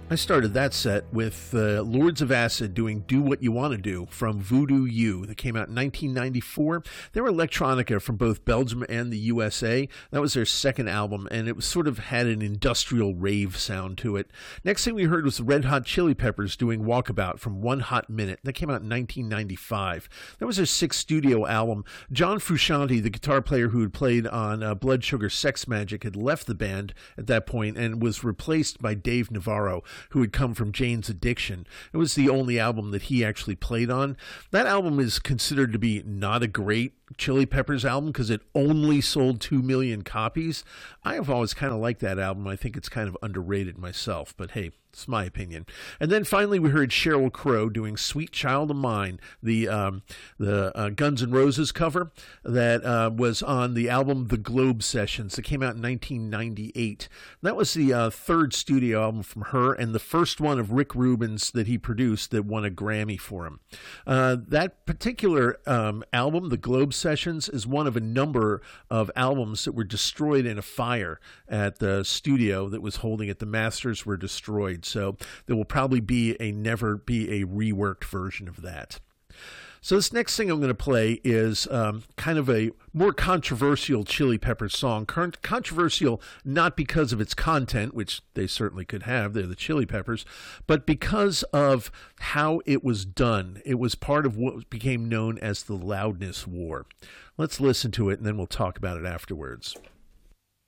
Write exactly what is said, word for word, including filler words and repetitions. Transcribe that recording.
I started that set with uh, Lords of Acid doing Do What You Want to Do from Voodoo U that came out in nineteen ninety-four. They were electronica from both Belgium and the U S A. That was their second album, and it was sort of had an industrial rave sound to it. Next thing we heard was the Red Hot Chili Peppers doing Walkabout from One Hot Minute. That came out in nineteen ninety-five. That was their sixth studio album. John Frusciante, the guitar player who had played on uh, Blood Sugar Sex Magic, had left the band at that point and was replaced by Dave Navarro, who had come from Jane's Addiction. It was the only album that he actually played on. That album is considered to be not a great Chili Peppers album because it only sold two million copies. I have always kind of liked that album. I think it's kind of underrated myself, but hey, it's my opinion. And then finally we heard Sheryl Crow doing Sweet Child of Mine, the um, the uh, Guns N' Roses cover that uh, was on the album The Globe Sessions that came out in nineteen ninety-eight. That was the uh, third studio album from her and the first one of Rick Rubin's that he produced that won a Grammy for him. Uh, that particular um, album, The Globe Sessions, is one of a number of albums that were destroyed in a fire at the studio that was holding it. The masters were destroyed. So there will probably be a never be a reworked version of that. So this next thing I'm going to play is um, kind of a more controversial Chili Peppers song. Con- controversial not because of its content, which they certainly could have, they're the Chili Peppers, but because of how it was done. It was part of what became known as the Loudness War. Let's listen to it and then we'll talk about it afterwards.